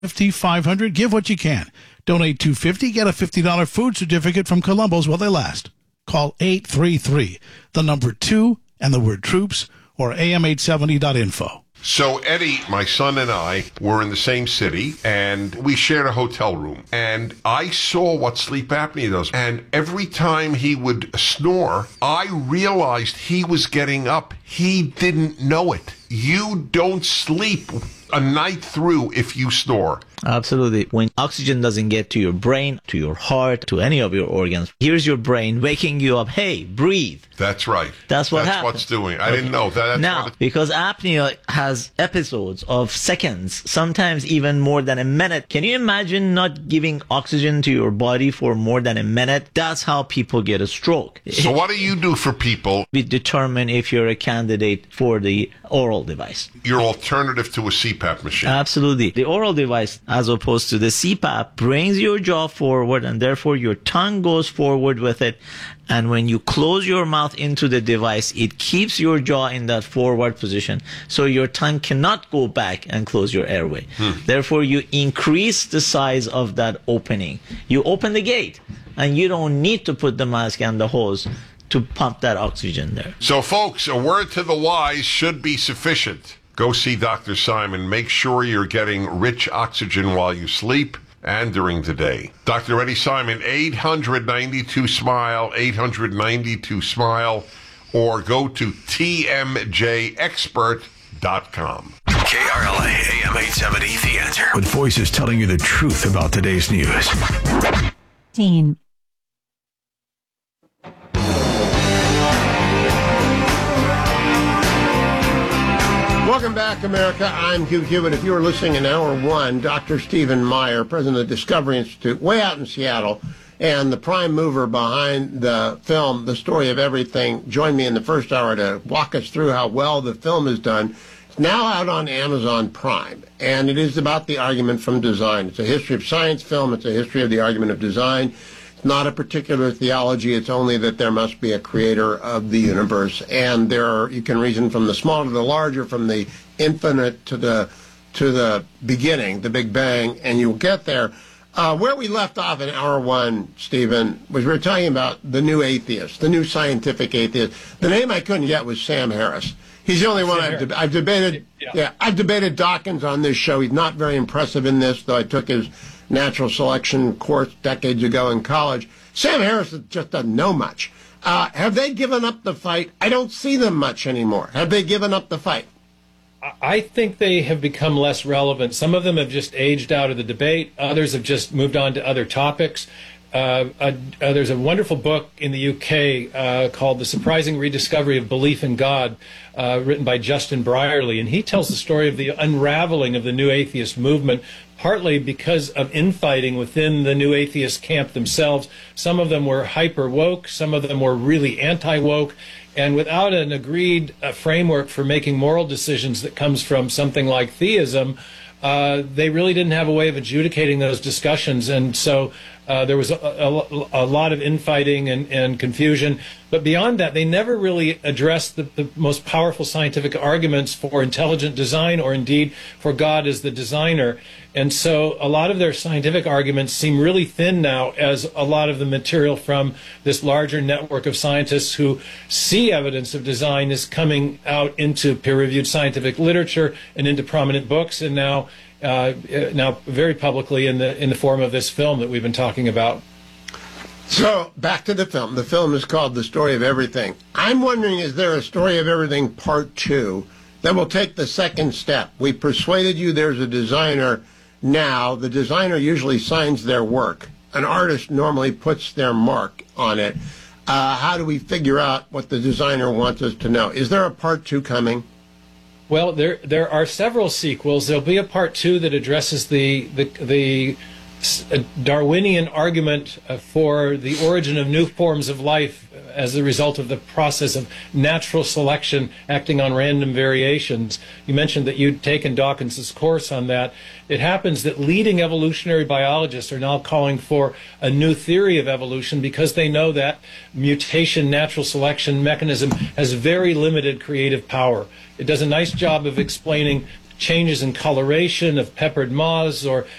500, give what you can. Donate $250, get a $50 food certificate from Columbo's while they last. Call 833, the number 2 and the word troops, or am870.info. So Eddie, my son, and I were in the same city, and we shared a hotel room. And I saw what sleep apnea does. And every time he would snore, I realized he was getting up. He didn't know it. You don't sleep a night through if you snore. Absolutely. When oxygen doesn't get to your brain, to your heart, to any of your organs, here's your brain waking you up. Hey, breathe. That's right. That's what happens. What's doing. I didn't know that. Now, because apnea has episodes of seconds, sometimes even more than a minute. Can you imagine not giving oxygen to your body for more than a minute? That's how people get a stroke. So what do you do for people? We determine if you're a candidate for the oral device. Your alternative to a CPAP machine. Absolutely. The oral device, as opposed to the CPAP, brings your jaw forward, and therefore your tongue goes forward with it. And when you close your mouth into the device, it keeps your jaw in that forward position, so your tongue cannot go back and close your airway. Therefore, you increase the size of that opening. You open the gate, and you don't need to put the mask and the hose to pump that oxygen there. So, folks, a word to the wise should be sufficient. Go see Dr. Simon. Make sure you're getting rich oxygen while you sleep and during the day. Dr. Eddie Simon, 892-SMILE, 892-SMILE, or go to tmjexpert.com. KRLA AM 870, The Answer. With voices telling you the truth about today's news. Welcome back, America. I'm Hugh Hewitt. If you were listening in Hour 1, Dr. Stephen Meyer, president of the Discovery Institute, way out in Seattle, and the prime mover behind the film, The Story of Everything, joined me in the first hour to walk us through how well the film is done. It's now out on Amazon Prime, and it is about the argument from design. It's a history of science film. It's a history of the argument of design. Not a particular theology. It's only that there must be a creator of the universe, and you can reason from the small to the larger, from the infinite to the beginning, the Big Bang, and you'll get there. Where we left off in Hour 1, Stephen, was we were talking about the new atheist, the new scientific atheist. The name I couldn't get was Sam Harris. He's the only one I've debated. Yeah, I've debated Dawkins on this show. He's not very impressive in this, though I took his natural selection course decades ago in college. Sam Harris just doesn't know much. Have they given up the fight? I don't see them much anymore. Have they given up the fight? I think they have become less relevant. Some of them have just aged out of the debate. Others have just moved on to other topics. There's a wonderful book in the UK called The Surprising Rediscovery of Belief in God, written by Justin Brierley, and he tells the story of the unraveling of the New Atheist movement, partly because of infighting within the New Atheist camp themselves. Some of them were hyper-woke, some of them were really anti-woke, and without an agreed framework for making moral decisions that comes from something like theism, they really didn't have a way of adjudicating those discussions, and so there was a lot of infighting and confusion. But beyond that, they never really addressed the most powerful scientific arguments for intelligent design, or indeed for God as the designer. And so a lot of their scientific arguments seem really thin now, as a lot of the material from this larger network of scientists who see evidence of design is coming out into peer-reviewed scientific literature and into prominent books, and now very publicly in the form of this film that we've been talking about. So, back to the film. The film is called The Story of Everything. I'm wondering, is there a Story of Everything Part 2 that will take the second step? We persuaded you there's a designer now. The designer usually signs their work. An artist normally puts their mark on it. How do we figure out what the designer wants us to know? Is there a Part 2 coming? Well, there are several sequels. There'll be a Part 2 that addresses the Darwinian argument for the origin of new forms of life as a result of the process of natural selection acting on random variations. You mentioned that you'd taken Dawkins's course on that. It happens that leading evolutionary biologists are now calling for a new theory of evolution because they know that mutation, natural selection mechanism has very limited creative power. It does a nice job of explaining changes in coloration of peppered moths or